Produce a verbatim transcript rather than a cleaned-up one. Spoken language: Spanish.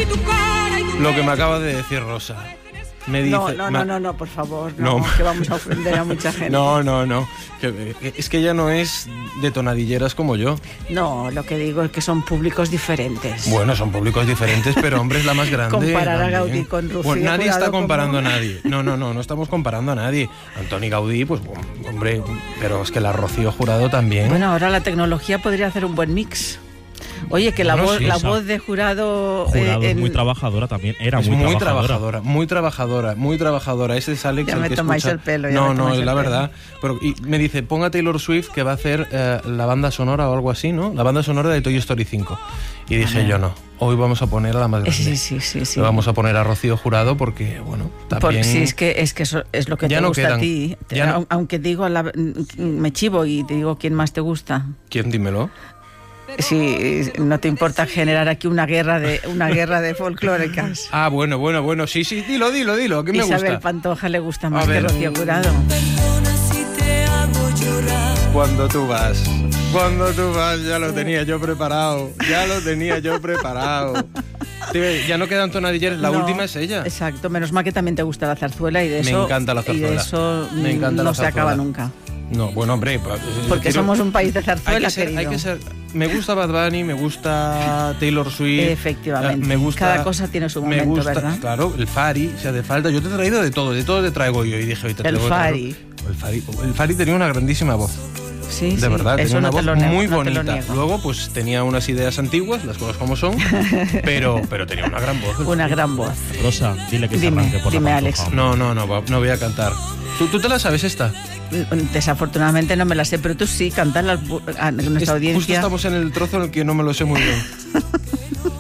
Lo que me acaba de decir Rosa. Me dice, no, no, me... no, no, no, por favor, no, no, que vamos a ofender a mucha gente. No, no, no, que, es que ella no es de tonadilleras como yo. No, lo que digo es que son públicos diferentes. Bueno, son públicos diferentes, pero hombre, es la más grande. Comparar también. a Gaudí con Rufí. Bueno, nadie está comparando como... a nadie. No, no, no, no estamos comparando a nadie. Antoni Gaudí, pues, hombre, pero es que la Rocío Jurado también. Bueno, ahora la tecnología podría hacer un buen mix. Oye, que la, bueno, voz, sí, la esa. voz de Jurado... Jurado eh, es muy en... trabajadora también, era es muy, muy trabajadora. trabajadora. Muy trabajadora, muy trabajadora. Ese es Alex Ya el me que tomáis escucha... el pelo. Ya no, me no, es el la pelo. verdad. Pero, y me dice, ponga Taylor Swift que va a hacer eh, la banda sonora o algo así, ¿no? La banda sonora de Toy Story cinco. Y dije yo, no, hoy vamos a poner a la más grande. Sí, sí, sí, sí. Le vamos a poner a Rocío Jurado porque, bueno, también... Porque sí, es que, es que eso es lo que Ya te no gusta quedan. a ti. Ya no- Aunque digo, la- me chivo y te digo quién más te gusta. ¿Quién? Dímelo. Si no te importa generar aquí una guerra de una guerra de folclóricas. Ah, bueno, bueno, bueno, sí, sí, dilo, dilo, dilo, que me Isabel gusta. Pantoja le gusta A más que ver. Rocío Jurado. Cuando tú vas, cuando tú vas, ya lo tenía yo preparado, ya lo tenía yo preparado. Sí, ya no quedan tonadilleras, la No, última es ella. Exacto, menos mal que también te gusta la zarzuela y de Me eso, encanta la y de zarzuela. eso Me encanta no la se acaba zarzuela. nunca. No, bueno, hombre, pues, Porque quiero- somos un país de hay zarzuela, que ser, hay querido. que ser. Me gusta Bad Bunny, me gusta Taylor Swift. Efectivamente. eh, Me gusta, Cada cosa tiene su me momento, gusta, ¿verdad? Claro, el Fari, si hace falta. Yo te he traído de todo, de todo te traigo yo. Y dije, hoy te El traigo Fari. El Fari. El Fari tenía una grandísima voz. Sí, De sí, verdad, eso tenía una no te voz lo niego, muy no te lo bonita. niego. Luego, pues tenía unas ideas antiguas, las cosas como son, pero, pero tenía una gran voz. Una gran voz. Rosa, dile que se Dime, arranque por dime, la Alex. Pantoja. No, no, no, va- no voy a cantar. ¿Tú, ¿Tú te la sabes esta? Desafortunadamente no me la sé, pero tú sí, cantarla a nuestra Es- Justo audiencia. estamos en el trozo en el que no me lo sé muy bien.